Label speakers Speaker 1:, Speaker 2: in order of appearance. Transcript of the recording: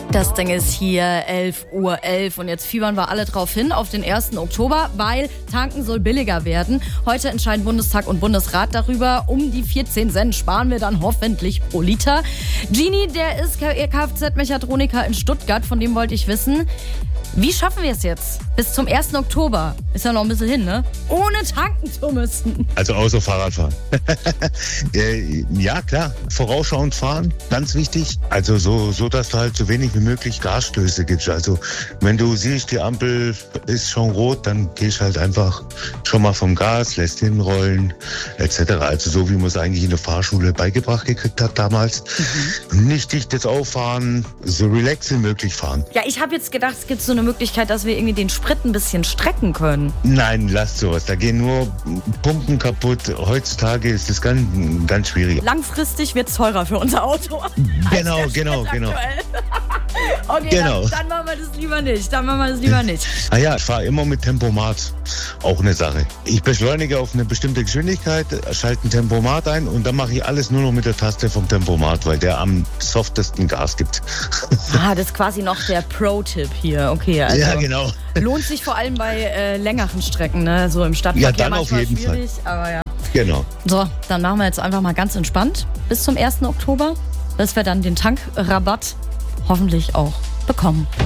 Speaker 1: Das Ding ist hier 11:11 Uhr und jetzt fiebern wir alle drauf hin auf den 1. Oktober, weil tanken soll billiger werden. Heute entscheiden Bundestag und Bundesrat darüber. Um die 14 Cent sparen wir dann hoffentlich pro Liter. Genie, der ist Kfz-Mechatroniker in Stuttgart, von dem wollte ich wissen, wie schaffen wir es jetzt bis zum 1. Oktober? Ist ja noch ein bisschen hin, ne? Ohne tanken zu müssen.
Speaker 2: Also außer Fahrradfahren. Ja, klar. Vorausschauend fahren, ganz wichtig. Also so, dass du halt so wenig wie möglich Gasstöße gibst. Also wenn du siehst, die Ampel ist schon rot, dann gehst halt einfach schon mal vom Gas, lässt hinrollen, etc. Also so, wie man es eigentlich in der Fahrschule beigebracht gekriegt hat damals. Nicht dichtes Auffahren, so relaxed wie möglich fahren.
Speaker 1: Ja, ich habe jetzt gedacht, es gibt so eine Möglichkeit, dass wir irgendwie den Sprit ein bisschen strecken können.
Speaker 2: Nein, lasst sowas. Da gehen nur Pumpen kaputt. Heutzutage ist das ganz schwierig.
Speaker 1: Langfristig wird es teurer für unser Auto.
Speaker 2: Genau.
Speaker 1: Okay,
Speaker 2: Genau.
Speaker 1: Dann machen wir das lieber nicht.
Speaker 2: Ja, ich fahre immer mit Tempomat. Auch eine Sache. Ich beschleunige auf eine bestimmte Geschwindigkeit, schalte ein Tempomat ein und dann mache ich alles nur noch mit der Taste vom Tempomat, weil der am softesten Gas gibt.
Speaker 1: Das ist quasi noch der Pro-Tipp hier. Okay, also
Speaker 2: Ja, genau.
Speaker 1: lohnt sich vor allem bei längeren Strecken, ne? So im Stadtverkehr
Speaker 2: Ja, dann auf
Speaker 1: manchmal
Speaker 2: jeden
Speaker 1: schwierig, aber ja.
Speaker 2: Genau.
Speaker 1: So, dann machen wir jetzt einfach mal ganz entspannt bis zum 1. Oktober, bis wir dann den Tankrabatt hoffentlich auch bekommen.